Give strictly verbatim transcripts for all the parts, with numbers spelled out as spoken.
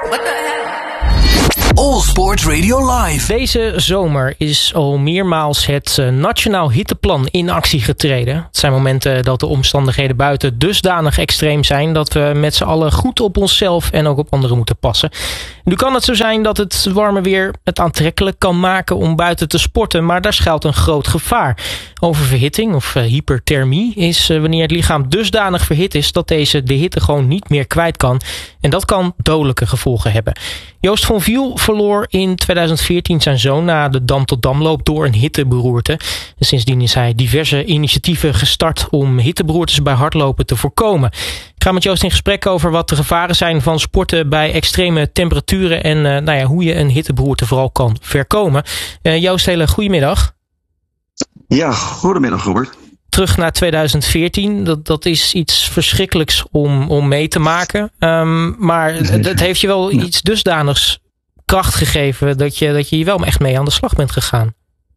All Sports Radio Live. Deze zomer is al meermaals het uh, Nationaal Hitteplan in actie getreden. Het zijn momenten dat de omstandigheden buiten dusdanig extreem zijn dat we met z'n allen goed op onszelf en ook op anderen moeten passen. Nu kan het zo zijn dat het warme weer het aantrekkelijk kan maken om buiten te sporten, maar daar schuilt een groot gevaar. Oververhitting of uh, hyperthermie is uh, wanneer het lichaam dusdanig verhit is dat deze de hitte gewoon niet meer kwijt kan. En dat kan dodelijke gevolgen hebben. Joost van Viel verloor in tweeduizend veertien zijn zoon na de Dam tot Damloop door een hitteberoerte. En sindsdien is hij diverse initiatieven gestart om hitteberoertes bij hardlopen te voorkomen. Ik ga met Joost in gesprek over wat de gevaren zijn van sporten bij extreme temperaturen en uh, nou ja, hoe je een hitteberoerte vooral kan voorkomen. Uh, Joost, hele goedemiddag. Ja, goedemiddag Robert. Terug naar tweeduizend veertien, dat, dat is iets verschrikkelijks om, om mee te maken. Um, maar het, het heeft je wel ja. iets dusdanigs kracht gegeven dat je, dat je hier wel echt mee aan de slag bent gegaan.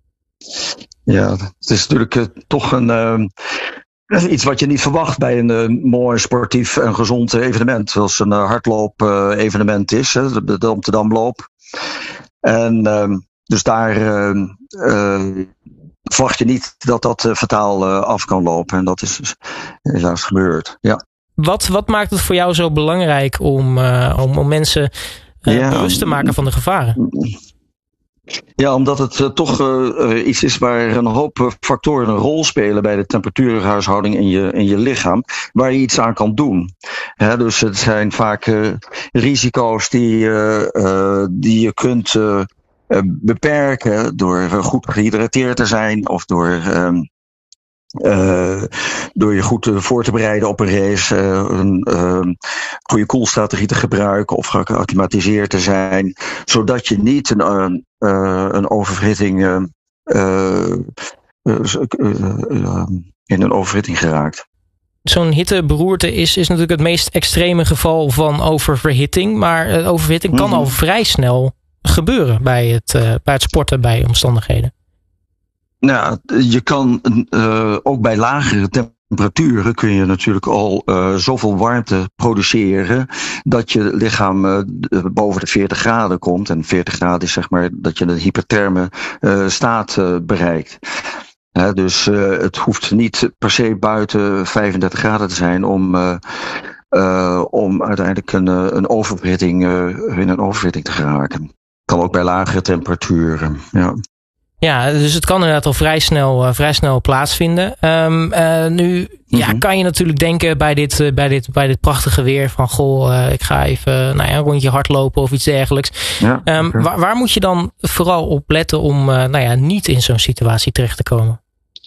Ja, het is natuurlijk uh, toch een uh, iets wat je niet verwacht bij een uh, mooi sportief en gezond evenement. Zoals een uh, hardloop uh, evenement is, hè, de, de Amsterdamloop. En uh, dus daar uh, uh, verwacht je niet dat dat uh, fataal uh, af kan lopen. En dat is dus helaas gebeurd, ja. Wat, wat maakt het voor jou zo belangrijk om, uh, om, om mensen uh, ja, bewust te maken van de gevaren? Ja, omdat het uh, toch uh, iets is waar een hoop factoren een rol spelen bij de temperatuurhuishouding in je, in je lichaam, waar je iets aan kan doen. He, dus het zijn vaak uh, risico's die, uh, uh, die je kunt uh, beperken door goed gehydrateerd te zijn of door um, Uh, door je goed uh, voor te bereiden op een race, uh, een uh, goede koelstrategie te gebruiken of geacclimatiseerd te zijn, zodat je niet een, uh, uh, een oververhitting uh, uh, uh, uh, uh, in een oververhitting geraakt. Zo'n hitteberoerte is, is natuurlijk het meest extreme geval van oververhitting, maar uh, oververhitting kan mm-hmm. al vrij snel gebeuren bij het, uh, bij het sporten bij omstandigheden. Nou, je kan uh, ook bij lagere temperaturen kun je natuurlijk al uh, zoveel warmte produceren dat je lichaam uh, boven de veertig graden komt. En veertig graden is zeg maar dat je een hypertherme uh, staat uh, bereikt. He, dus uh, het hoeft niet per se buiten vijfendertig graden te zijn om, uh, uh, om uiteindelijk een, een oververhitting, uh, in een oververhitting te geraken. Kan ook bij lagere temperaturen, ja. Ja, dus het kan inderdaad al vrij snel, uh, vrij snel plaatsvinden. Um, uh, nu mm-hmm. ja, kan je natuurlijk denken bij dit, uh, bij dit, bij dit prachtige weer van goh, uh, ik ga even nou ja, een rondje hardlopen of iets dergelijks. Ja, um, okay. waar, waar moet je dan vooral op letten om uh, nou ja, niet in zo'n situatie terecht te komen?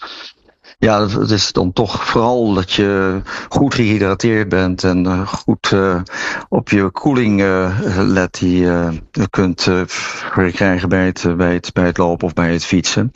Ja, het is dan toch vooral dat je goed gehydrateerd bent en uh, goed uh, op je koeling uh, let die uh, je kunt uh, verkrijgen bij het, bij, het, bij het lopen of bij het fietsen.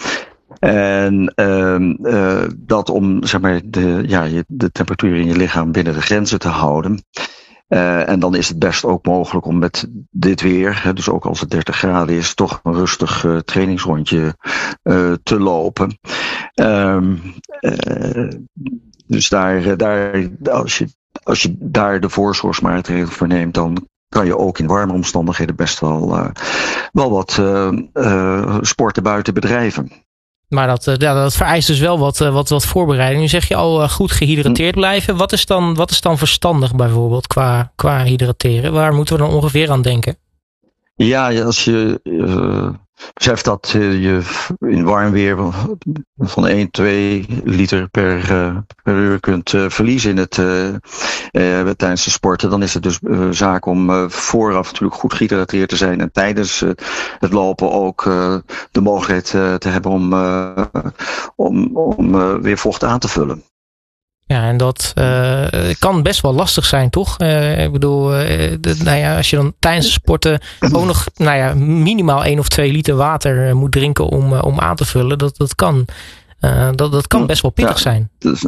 En uh, uh, dat om zeg maar, de, ja, de temperatuur in je lichaam binnen de grenzen te houden. Uh, en dan is het best ook mogelijk om met dit weer, hè, dus ook als het dertig graden is, toch een rustig uh, trainingsrondje uh, te lopen. Um, uh, dus daar, daar als, je, als je daar de voorzorgsmaatregelen voor neemt, dan kan je ook in warme omstandigheden best wel, uh, wel wat uh, uh, sporten buiten bedrijven. Maar dat, ja, dat vereist dus wel wat, wat, wat voorbereiding. Nu zeg je al uh, goed gehydrateerd blijven. Wat is dan, wat is dan verstandig bijvoorbeeld qua, qua hydrateren? Waar moeten we dan ongeveer aan denken? Ja, als je uh, beseft dat uh, je in warm weer van één, twee liter per, uh, per uur kunt uh, verliezen in het, uh, uh, tijdens de sporten, dan is het dus uh, zaak om uh, vooraf natuurlijk goed gehydrateerd te zijn en tijdens uh, het lopen ook uh, de mogelijkheid uh, te hebben om, uh, om, om uh, weer vocht aan te vullen. Ja, en dat uh, kan best wel lastig zijn, toch? Uh, ik bedoel, uh, de, nou ja, als je dan tijdens sporten ook nog nou ja, minimaal één of twee liter water moet drinken om, uh, om aan te vullen, dat, dat, kan, uh, dat, dat kan best wel pittig ja, zijn. Dus,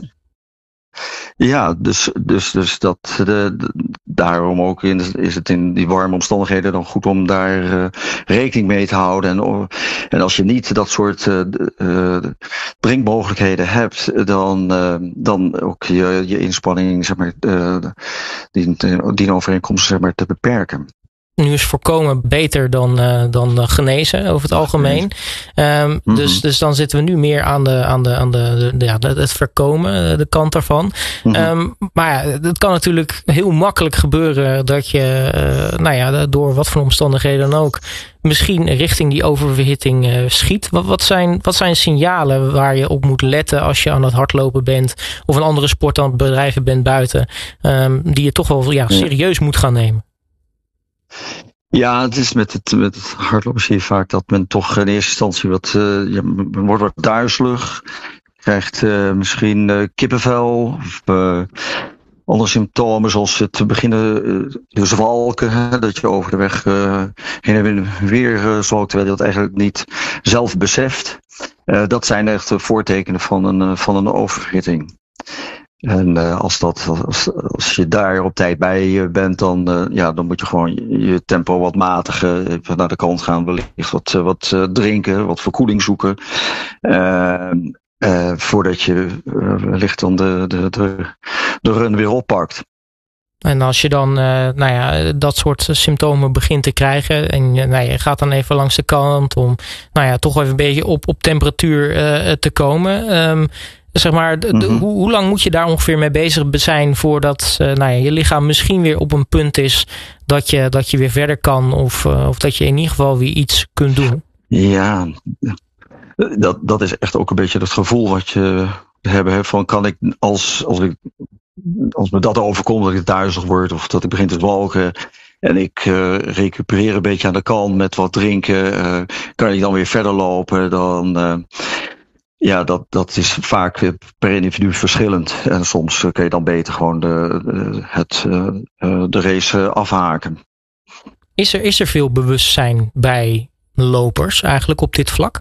ja, dus, dus, dus dat, de, de, daarom ook in, is het in die warme omstandigheden dan goed om daar uh, rekening mee te houden. En, en als je niet dat soort uh, uh, drinkmogelijkheden hebt, dan, uh, dan ook je, je inspanning, zeg maar, uh, die, die overeenkomsten zeg maar, te beperken. nu is voorkomen beter dan, uh, dan genezen over het algemeen. Um, mm-hmm. dus, dus dan zitten we nu meer aan, de, aan, de, aan de, de, ja, het voorkomen, de kant daarvan. Mm-hmm. Um, maar ja, het kan natuurlijk heel makkelijk gebeuren dat je, uh, nou ja, door wat voor omstandigheden dan ook, misschien richting die oververhitting uh, schiet. Wat, wat, zijn, wat zijn signalen waar je op moet letten als je aan het hardlopen bent of een andere sport aan het bedrijven bent buiten, um, die je toch wel ja, serieus moet gaan nemen? Ja, het is met het, met het hardlopen zie je vaak dat men toch in eerste instantie wat, uh, ja, men wordt wat duizelig, krijgt uh, misschien uh, kippenvel of uh, andere symptomen zoals het beginnen uh, dus walken, hè, dat je over de weg uh, heen en weer uh, zwalkt terwijl je dat eigenlijk niet zelf beseft. Uh, dat zijn echt uh, voortekenen van een, uh, van een oververhitting. En uh, als, dat, als, als je daar op tijd bij bent, dan, uh, ja, dan moet je gewoon je, je tempo wat matigen. Even naar de kant gaan, wellicht wat, uh, wat uh, drinken, wat verkoeling zoeken. Uh, uh, voordat je uh, wellicht dan de, de, de, de run weer oppakt. En als je dan uh, nou ja, dat soort symptomen begint te krijgen en uh, nou, je gaat dan even langs de kant om nou ja, toch even een beetje op, op temperatuur uh, te komen. Um, Zeg maar, de, de, mm-hmm. hoe, hoe lang moet je daar ongeveer mee bezig zijn voordat uh, nou ja, je lichaam misschien weer op een punt is dat je, dat je weer verder kan of, uh, of dat je in ieder geval weer iets kunt doen? Ja, dat, dat is echt ook een beetje het gevoel wat je hebt van kan ik als, als, ik, als me dat overkomt dat ik duizelig word of dat ik begin te zwalken en ik uh, recupereer een beetje aan de kant met wat drinken, uh, kan ik dan weer verder lopen, dan... Uh, Ja, dat, dat is vaak per individu verschillend. En soms kun je dan beter gewoon de, de, het, de race afhaken. Is er, is er veel bewustzijn bij lopers eigenlijk op dit vlak?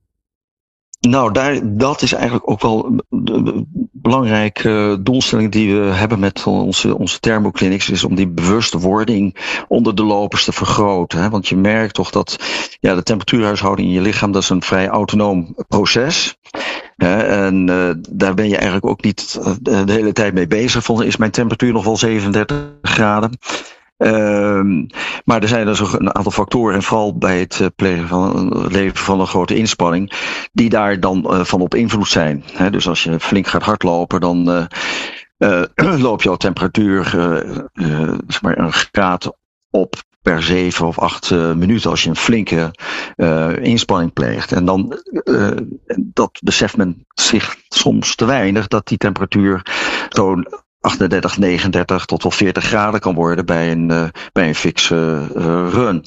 Nou, daar, dat is eigenlijk ook wel een belangrijke doelstelling die we hebben met onze, onze thermoclinics, is om die bewustwording onder de lopers te vergroten. Hè? Want je merkt toch dat ja, de temperatuurhuishouding in je lichaam, dat is een vrij autonoom proces. Hè? En uh, daar ben je eigenlijk ook niet de hele tijd mee bezig. Van, is mijn temperatuur nog wel zevenendertig graden? Um, maar er zijn dus ook een aantal factoren, en vooral bij het plegen van het leveren van een grote inspanning, die daar dan uh, van op invloed zijn. He, dus als je flink gaat hardlopen, dan uh, uh, loop jouw temperatuur uh, uh, zeg maar een graad op per zeven of acht uh, minuten als je een flinke uh, inspanning pleegt. En dan, uh, dat beseft men zich soms te weinig, dat die temperatuur zo'n achtendertig, negenendertig tot wel veertig graden kan worden bij een, uh, bij een fixe uh, run.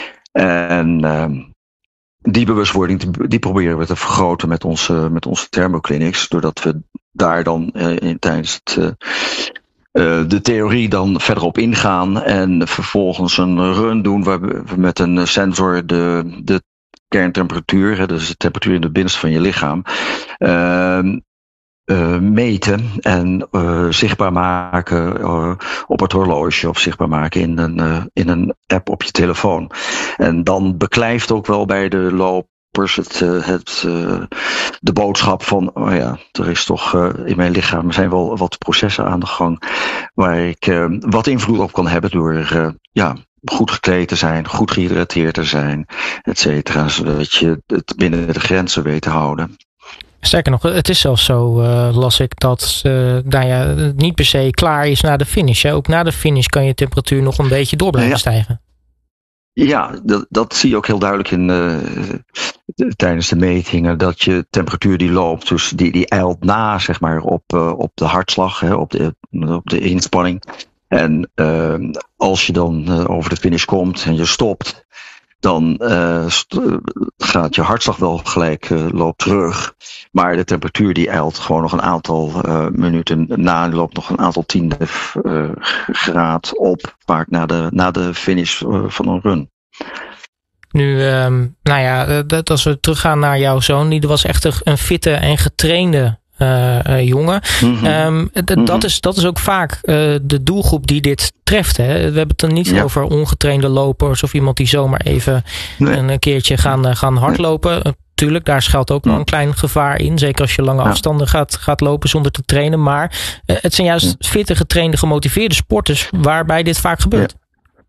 En uh, die bewustwording die, die proberen we te vergroten met onze, met onze thermoclinics, doordat we daar dan uh, in, tijdens het, uh, uh, de theorie dan verder op ingaan en vervolgens een run doen waar we met een sensor de, de kerntemperatuur, hè, dus de temperatuur in het binnenste van je lichaam, uh, Uh, meten en uh, zichtbaar maken uh, op het horloge of zichtbaar maken in een, uh, in een app op je telefoon. En dan beklijft ook wel bij de lopers het, uh, het, uh, de boodschap van, oh ja, er is toch uh, in mijn lichaam zijn wel wat processen aan de gang waar ik uh, wat invloed op kan hebben door uh, ja, goed gekleed te zijn, goed gehydrateerd te zijn, et cetera, zodat je het binnen de grenzen weet te houden. Sterker nog, het is zelfs zo, uh, las ik, dat uh, nou ja, het niet per se klaar is na de finish. Hè? Ook na de finish kan je temperatuur nog een beetje door blijven ja. stijgen. Ja, dat, dat zie je ook heel duidelijk in uh, tijdens de metingen, dat je temperatuur die loopt, dus die, die eilt na, zeg maar, op, uh, op de hartslag, hè, op, de, op de inspanning. En uh, als je dan uh, over de finish komt en je stopt, dan uh, st- gaat je hartslag wel gelijk uh, loopt terug. Maar de temperatuur die eilt gewoon nog een aantal uh, minuten na, die loopt nog een aantal tiende uh, graad op, vaak na de, na de finish uh, van een run. Nu, um, nou ja, dat, als we teruggaan naar jouw zoon, die was echt een fitte en getrainde Uh, uh, jongen. Mm-hmm. Um, d- mm-hmm. dat, is, dat is ook vaak uh, de doelgroep die dit treft. Hè? We hebben het dan niet ja. over ongetrainde lopers of iemand die zomaar even nee. een keertje gaan, uh, gaan hardlopen. Uh, tuurlijk, daar schuilt ook wel mm. een klein gevaar in. Zeker als je lange ja. afstanden gaat, gaat lopen zonder te trainen. Maar uh, het zijn juist ja. fitte, getrainde, gemotiveerde sporters waarbij dit vaak gebeurt.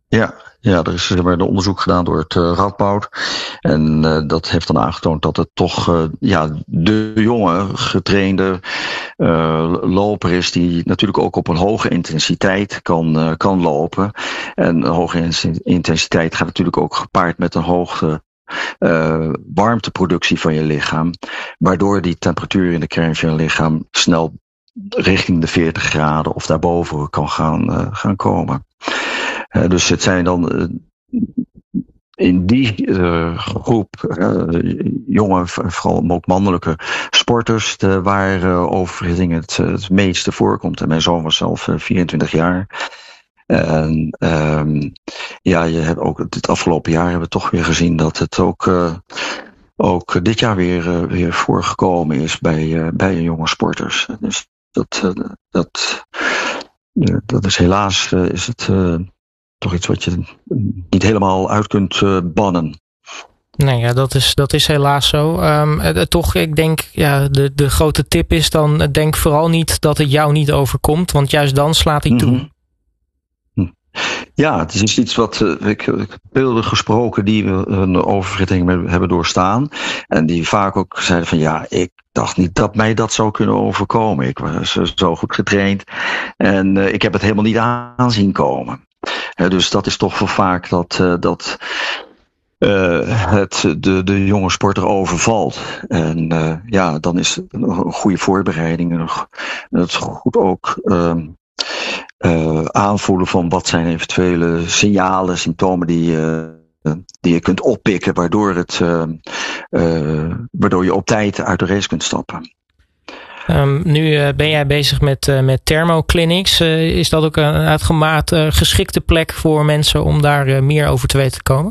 Ja, ja, er is zeg maar, een onderzoek gedaan door het uh, Radboud. En uh, dat heeft dan aangetoond dat het toch uh, ja, de jonge, getrainde uh, loper is die natuurlijk ook op een hoge intensiteit kan, uh, kan lopen. En een hoge intensiteit gaat natuurlijk ook gepaard met een hoge uh, warmteproductie van je lichaam. Waardoor die temperatuur in de kern van je lichaam snel richting de veertig graden of daarboven kan gaan, uh, gaan komen. Uh, dus het zijn dan uh, in die uh, groep uh, jonge, vooral ook mannelijke sporters, de, waar uh, oververhitting het, het meeste voorkomt. En mijn zoon was zelf uh, vierentwintig jaar. En um, ja, je hebt ook het afgelopen jaar hebben we toch weer gezien dat het ook, uh, ook dit jaar weer, uh, weer voorgekomen is bij, uh, bij jonge sporters. Dus dat, uh, dat, uh, dat is helaas uh, is het uh, toch iets wat je niet helemaal uit kunt uh, bannen. Nee, ja, dat is, dat is helaas zo. Um, uh, toch, ik denk, ja, de, de grote tip is dan, uh, denk vooral niet dat het jou niet overkomt, want juist dan slaat hij toe. Mm-hmm. Ja, het is iets wat uh, ik, ik heb beelden gesproken die een oververhitting hebben doorstaan. En die vaak ook zeiden van ja, ik dacht niet dat mij dat zou kunnen overkomen. Ik was zo goed getraind en uh, ik heb het helemaal niet aanzien komen. Uh, dus dat is toch wel vaak dat, uh, dat uh, het de, de jonge sporter overvalt. En uh, ja, dan is een goede voorbereiding en het goed ook Uh, Uh, aanvoelen van wat zijn eventuele signalen, symptomen die, uh, die je kunt oppikken, waardoor, het, uh, uh, waardoor je op tijd uit de race kunt stappen. Um, nu uh, ben jij bezig met, uh, met thermoclinics. Uh, is dat ook een uitgemaakt uh, geschikte plek voor mensen om daar uh, meer over te weten te komen?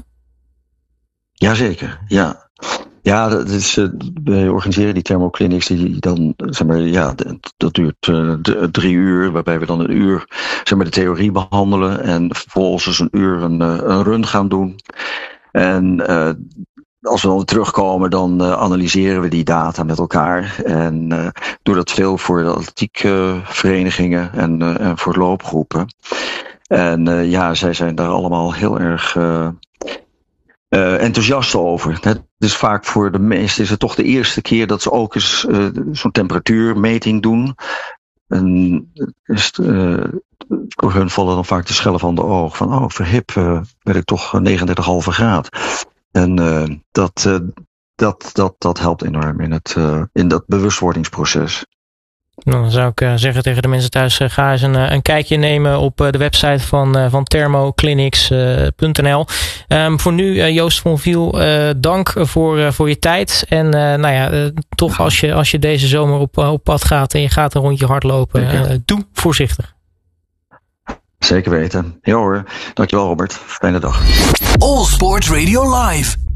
Jazeker, ja. Ja, dat is, uh, wij organiseren die thermoclinics die dan, zeg maar, ja, dat duurt uh, de, drie uur, waarbij we dan een uur, zeg maar, de theorie behandelen en vervolgens dus een uur een, een run gaan doen. En uh, als we dan terugkomen, dan uh, analyseren we die data met elkaar. En uh, doe dat veel voor de atletiekverenigingen uh, en, uh, en voor loopgroepen. En uh, ja, zij zijn daar allemaal heel erg Uh, Uh, enthousiast over. Het is vaak voor de meesten is het toch de eerste keer dat ze ook eens uh, zo'n temperatuurmeting doen. En is het, uh, voor hun vallen dan vaak de schellen van de oog. Van oh, verhip uh, werd ik toch negenendertig komma vijf graad. En uh, dat, uh, dat, dat, dat helpt enorm in, het, uh, in dat bewustwordingsproces. Nou, dan zou ik uh, zeggen tegen de mensen thuis, uh, ga eens een, uh, een kijkje nemen op uh, de website van, uh, van thermoclinics punt n l. Um, voor nu, uh, Joost von Viel, uh, dank voor, uh, voor je tijd. En uh, nou ja, uh, toch als je, als je deze zomer op, uh, op pad gaat en je gaat een rondje hardlopen, uh, doe voorzichtig. Zeker weten. Ja hoor, dankjewel Robert. Fijne dag. All Sports Radio Live.